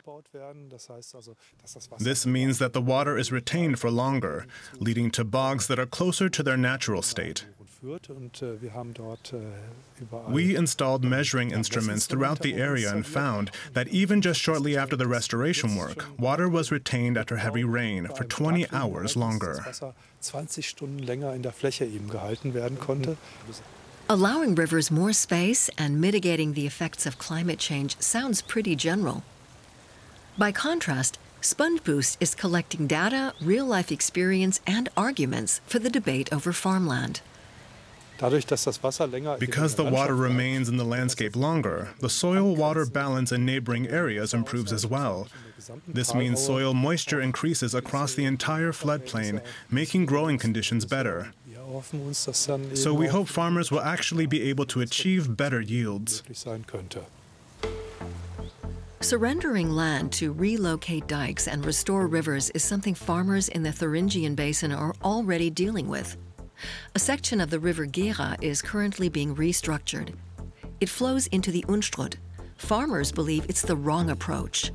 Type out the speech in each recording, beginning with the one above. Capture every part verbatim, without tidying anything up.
This means that the water is retained for longer, leading to bogs that are closer to their natural state. We installed measuring instruments throughout the area and found that even just shortly after the restoration work, water was retained after heavy rain for twenty hours longer. Allowing rivers more space and mitigating the effects of climate change sounds pretty general. By contrast, SpongeBoost is collecting data, real-life experience, and arguments for the debate over farmland. Because the water remains in the landscape longer, the soil-water balance in neighboring areas improves as well. This means soil moisture increases across the entire floodplain, making growing conditions better. So we hope farmers will actually be able to achieve better yields. Surrendering land to relocate dikes and restore rivers is something farmers in the Thuringian Basin are already dealing with. A section of the river Gera is currently being restructured. It flows into the Unstrut. Farmers believe it's the wrong approach.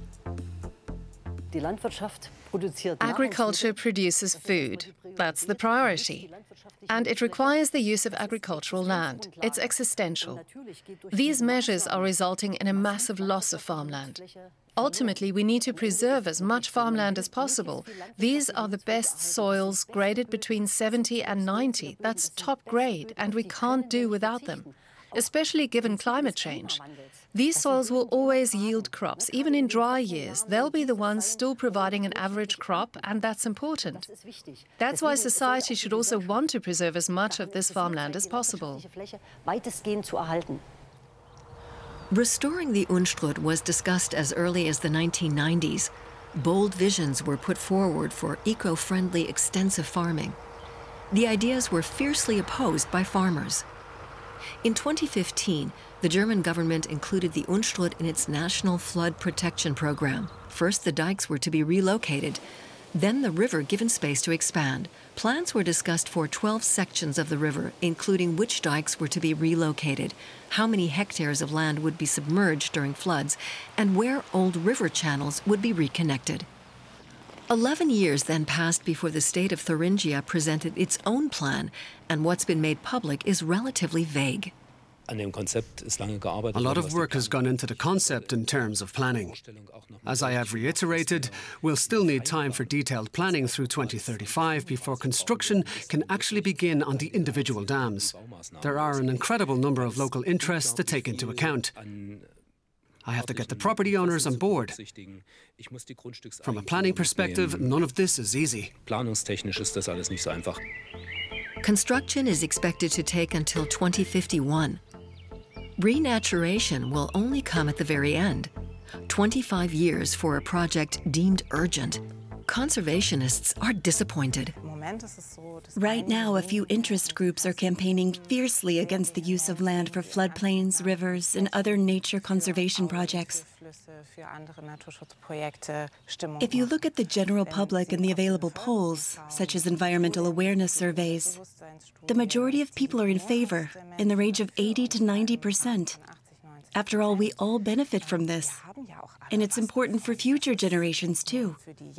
Agriculture produces food. That's the priority. And it requires the use of agricultural land. It's existential. These measures are resulting in a massive loss of farmland. Ultimately, we need to preserve as much farmland as possible. These are the best soils, graded between seventy and ninety. That's top grade, and we can't do without them, especially given climate change. These soils will always yield crops, even in dry years. They'll be the ones still providing an average crop, and that's important. That's why society should also want to preserve as much of this farmland as possible. Restoring the Unstrut was discussed as early as the nineteen nineties. Bold visions were put forward for eco-friendly extensive farming. The ideas were fiercely opposed by farmers. In twenty fifteen, the German government included the Unstrut in its national flood protection program. First, the dikes were to be relocated, then the river given space to expand. Plans were discussed for twelve sections of the river, including which dikes were to be relocated, how many hectares of land would be submerged during floods, and where old river channels would be reconnected. Eleven years then passed before the state of Thuringia presented its own plan, and what's been made public is relatively vague. A lot of work has gone into the concept in terms of planning. As I have reiterated, we'll still need time for detailed planning through twenty thirty-five before construction can actually begin on the individual dams. There are an incredible number of local interests to take into account. I have to get the property owners on board. From a planning perspective, none of this is easy. Construction is expected to take until twenty fifty-one. Renaturation will only come at the very end. twenty-five years for a project deemed urgent. Conservationists are disappointed. Right now, a few interest groups are campaigning fiercely against the use of land for floodplains, rivers, and other nature conservation projects. If you look at the general public and the available polls, such as environmental awareness surveys, the majority of people are in favor, in the range of eighty to ninety percent. After all, we all benefit from this, and it's important for future generations too.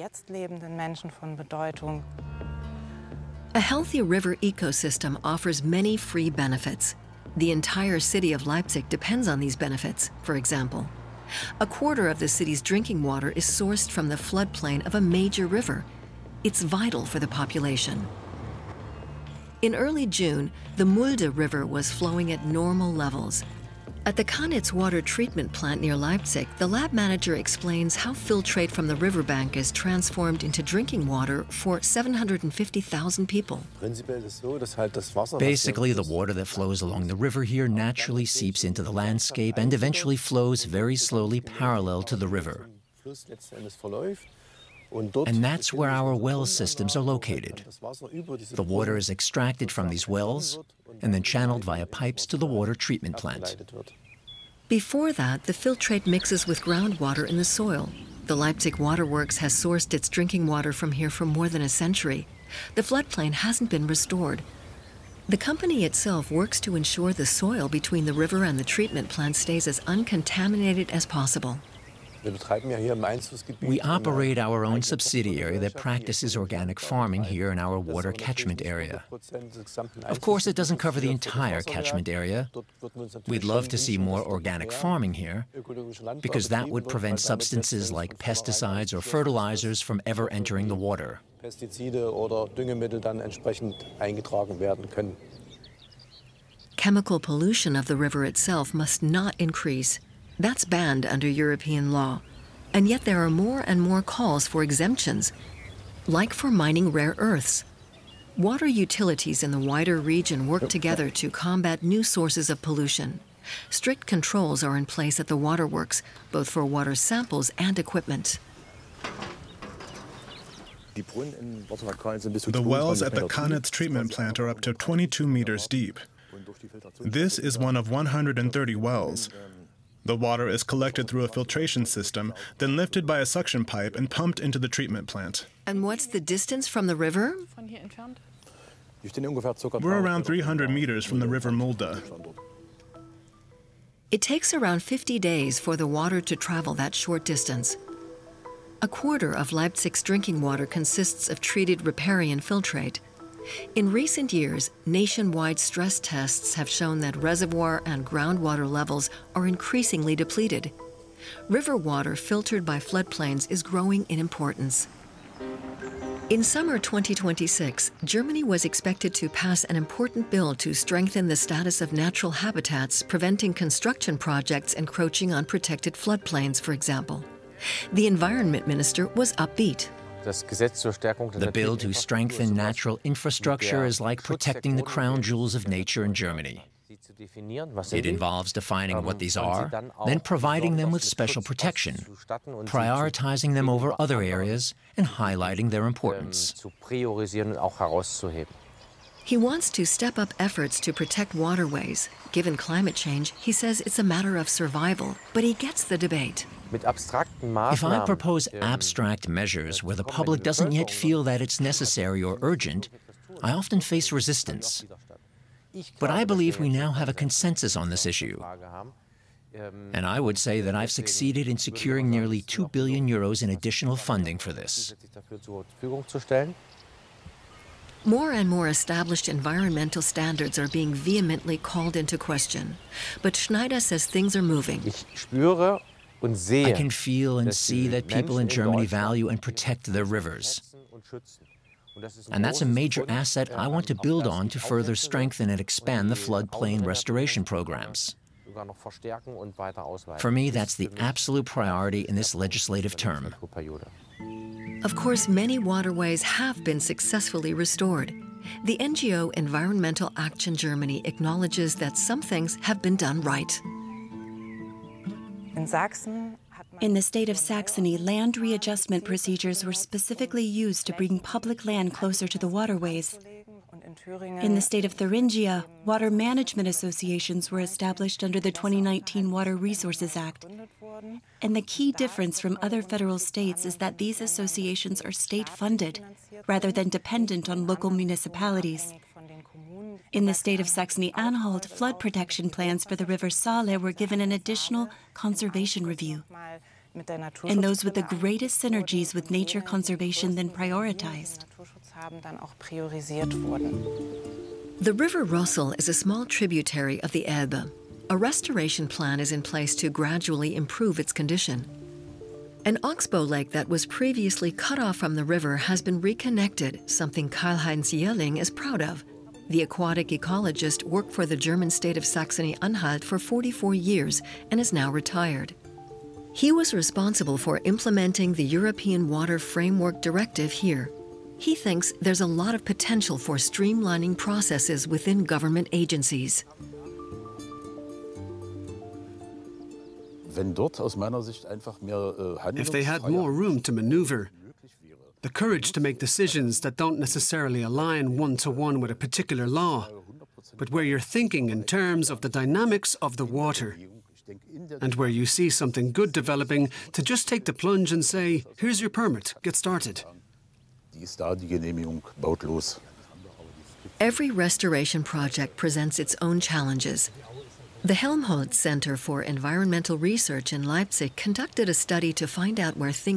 A healthy river ecosystem offers many free benefits. The entire city of Leipzig depends on these benefits. For example, a quarter of the city's drinking water is sourced from the floodplain of a major river. It's vital for the population. In early June, the Mulde River was flowing at normal levels. At the Kanitz water treatment plant near Leipzig, the lab manager explains how filtrate from the riverbank is transformed into drinking water for seven hundred fifty thousand people. Basically, the water that flows along the river here naturally seeps into the landscape and eventually flows very slowly parallel to the river. And that's where our well systems are located. The water is extracted from these wells and then channeled via pipes to the water treatment plant. Before that, the filtrate mixes with groundwater in the soil. The Leipzig Waterworks has sourced its drinking water from here for more than a century. The floodplain hasn't been restored. The company itself works to ensure the soil between the river and the treatment plant stays as uncontaminated as possible. We operate our own subsidiary that practices organic farming here in our water catchment area. Of course, it doesn't cover the entire catchment area. We'd love to see more organic farming here, because that would prevent substances like pesticides or fertilizers from ever entering the water. Chemical pollution of the river itself must not increase. That's banned under European law. And yet there are more and more calls for exemptions, like for mining rare earths. Water utilities in the wider region work together to combat new sources of pollution. Strict controls are in place at the waterworks, both for water samples and equipment. The wells at the Kanitz treatment plant are up to twenty-two meters deep. This is one of one hundred thirty wells. The water is collected through a filtration system, then lifted by a suction pipe and pumped into the treatment plant. And what's the distance from the river? We're around three hundred meters from the River Mulde. It takes around fifty days for the water to travel that short distance. A quarter of Leipzig's drinking water consists of treated riparian filtrate. In recent years, nationwide stress tests have shown that reservoir and groundwater levels are increasingly depleted. River water filtered by floodplains is growing in importance. In summer twenty twenty-six, Germany was expected to pass an important bill to strengthen the status of natural habitats, preventing construction projects encroaching on protected floodplains, for example. The environment minister was upbeat. The bill to strengthen natural infrastructure is like protecting the crown jewels of nature in Germany. It involves defining what these are, then providing them with special protection, prioritizing them over other areas, and highlighting their importance. He wants to step up efforts to protect waterways. Given climate change, he says it's a matter of survival, but he gets the debate. If I propose abstract measures where the public doesn't yet feel that it's necessary or urgent, I often face resistance. But I believe we now have a consensus on this issue. And I would say that I've succeeded in securing nearly two billion euros in additional funding for this. More and more established environmental standards are being vehemently called into question. But Schneider says things are moving. I can feel and see that people in Germany value and protect their rivers. And that's a major asset I want to build on to further strengthen and expand the floodplain restoration programs. For me, that's the absolute priority in this legislative term. Of course, many waterways have been successfully restored. The N G O Environmental Action Germany acknowledges that some things have been done right. In the state of Saxony, land readjustment procedures were specifically used to bring public land closer to the waterways. In the state of Thuringia, water management associations were established under the twenty nineteen Water Resources Act. And the key difference from other federal states is that these associations are state-funded, rather than dependent on local municipalities. In the state of Saxony-Anhalt, flood protection plans for the river Saale were given an additional conservation review. And those with the greatest synergies with nature conservation then prioritized. The River Rossel is a small tributary of the Elbe. A restoration plan is in place to gradually improve its condition. An oxbow lake that was previously cut off from the river has been reconnected, something Karl-Heinz Jährling is proud of. The aquatic ecologist worked for the German state of Saxony-Anhalt for forty-four years and is now retired. He was responsible for implementing the European Water Framework Directive here. He thinks there's a lot of potential for streamlining processes within government agencies. If they had more room to maneuver, the courage to make decisions that don't necessarily align one-to-one with a particular law, but where you're thinking in terms of the dynamics of the water, and where you see something good developing, to just take the plunge and say, here's your permit, get started. Every restoration project presents its own challenges. The Helmholtz Center for Environmental Research in Leipzig conducted a study to find out where things